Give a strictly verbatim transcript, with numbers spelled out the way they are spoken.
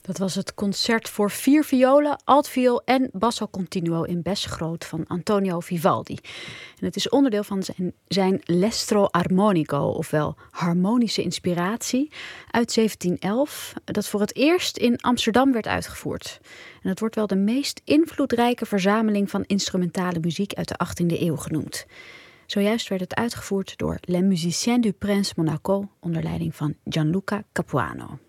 Dat was het concert voor vier violen, altviool en basso continuo in Besgroot van Antonio Vivaldi. En het is onderdeel van zijn, zijn Lestro Armonico, ofwel harmonische inspiratie, uit zeventien elf, dat voor het eerst in Amsterdam werd uitgevoerd. En het wordt wel de meest invloedrijke verzameling van instrumentale muziek uit de achttiende eeuw genoemd. Zojuist werd het uitgevoerd door Les Musiciens du Prince Monaco onder leiding van Gianluca Capuano.